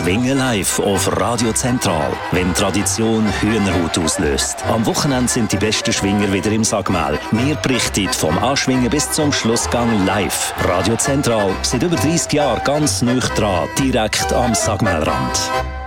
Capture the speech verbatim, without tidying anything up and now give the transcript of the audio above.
Schwingen live auf Radio Zentral, wenn Tradition Hühnerhaut auslöst. Am Wochenende sind die besten Schwinger wieder im Sagmel. Wir berichten vom Anschwingen bis zum Schlussgang live. Radio Zentral, seit über dreissig Jahren ganz nah dran, direkt am Sagmelrand.